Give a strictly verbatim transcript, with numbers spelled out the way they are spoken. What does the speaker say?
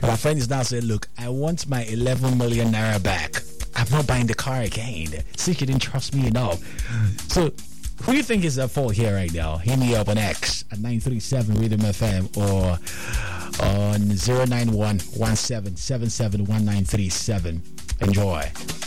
And my friend is now saying, look, I want my eleven million naira back. I'm not buying the car again. Since you didn't trust me enough. So, who do you think is at fault here right now? Hit me up on X at nine three seven Rhythm F M or on zero nine one one seven seven seven one nine three seven. Enjoy.